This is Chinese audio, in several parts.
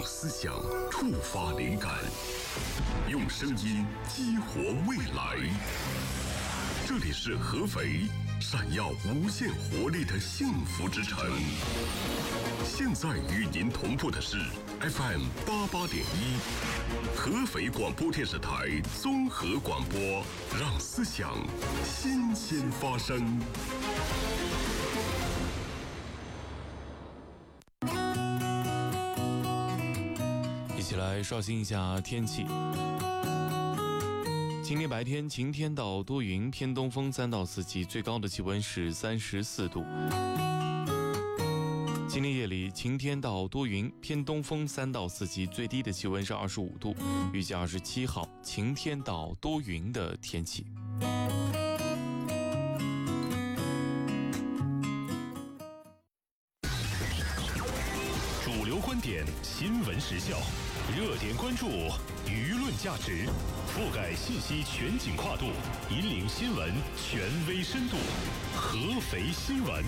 用思想触发灵感，用声音激活未来。这里是合肥，闪耀无限活力的幸福之城。现在与您同步的是 FM 88.1，合肥广播电视台综合广播，让思想新鲜发生。 一起来刷新一下天气。今天白天晴天到多云，偏东风3到4级，最高的气温是34度。今天夜里晴天到多云，偏东风3到4级，最低的气温是25度。预计27号晴天到多云的天气。 主流观点，新闻时效，热点关注，舆论价值，覆盖信息全景跨度，引领新闻权威深度。合肥新闻。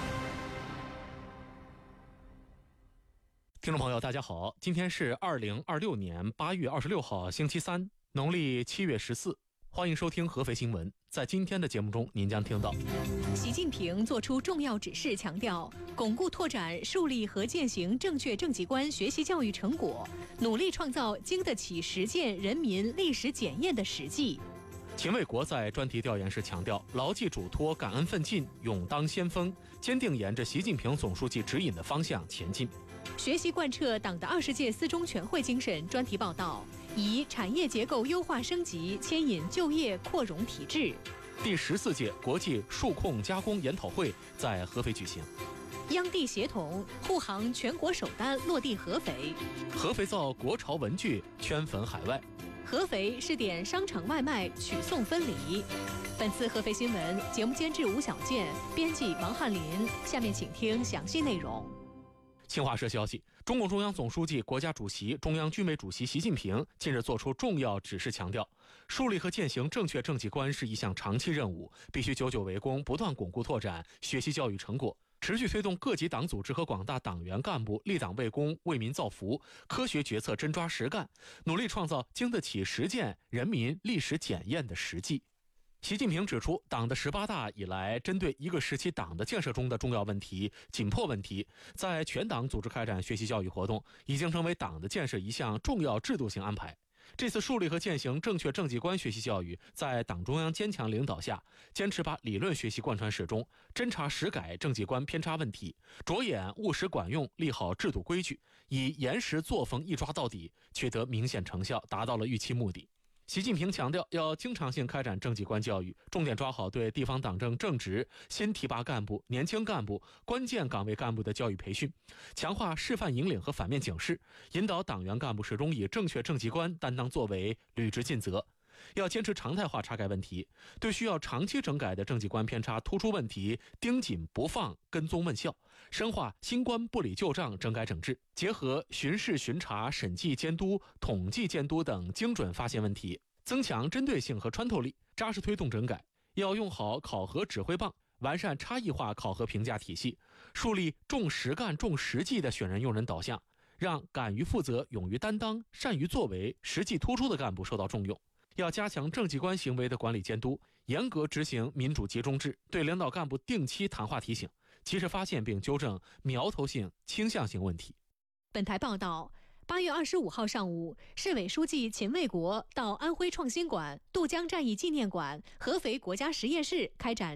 听众朋友大家好，今天是2026年8月26号星期三，农历7月14，欢迎收听合肥新闻。在今天的节目中，您将听到习近平作出重要指示，强调巩固拓展树立和践行正确政绩观学习教育成果，努力创造经得起实践人民历史检验的实际。 秦卫国在专题调研时强调，牢记嘱托，感恩奋进，勇当先锋，坚定沿着习近平总书记指引的方向前进。 学习贯彻党的20届四中全会精神专题报道，以产业结构优化升级牵引就业扩容提质。 第14届国际数控加工研讨会在合肥举行。 央地协同护航全国首单落地合肥。 合肥造国潮文具圈粉海外。 合肥试点商场外卖取送分离。本次合肥新闻节目监制吴小健，编辑王翰林。下面请听详细内容。 新华社消息，中共中央总书记、国家主席、中央军委主席习近平近日作出重要指示，强调树立和践行正确政绩观是一项长期任务，必须久久为功，不断巩固拓展学习教育成果，持续推动各级党组织和广大党员干部立党为公、为民造福，科学决策真抓实干，努力创造经得起实践人民历史检验的实际。习近平指出，党的18大以来，针对一个时期党的建设中的重要问题、紧迫问题，在全党组织开展学习教育活动，已经成为党的建设一项重要制度性安排。这次树立和践行正确政绩观学习教育，在党中央坚强领导下，坚持把理论学习贯穿始终，真查实改政绩观偏差问题，着眼务实管用，立好制度规矩，以严实作风一抓到底，取得明显成效，达到了预期目的。习近平强调，要经常性开展政绩观教育，重点抓好对地方党政正职、新提拔干部、年轻干部、关键岗位干部的教育培训，强化示范引领和反面警示，引导党员干部始终以正确政绩观担当作为，履职尽责。要坚持常态化查改问题，对需要长期整改的政绩观偏差突出问题盯紧不放，跟踪问效，深化新观不理旧账整改整治，结合巡视巡查、审计监督、统计监督等精准发现问题，增强针对性和穿透力，扎实推动整改。要用好考核指挥棒，完善差异化考核评价体系，树立重实干重实际的选人用人导向，让敢于负责、勇于担当、善于作为、实际突出的干部受到重用。要加强政绩观行为的管理监督，严格执行民主集中制，对领导干部定期谈话提醒，及时发现并纠正苗头性、倾向性问题。 本台报道，8月25号上午，市委书记秦卫国到安徽创新馆、渡江战役纪念馆、合肥国家实验室开展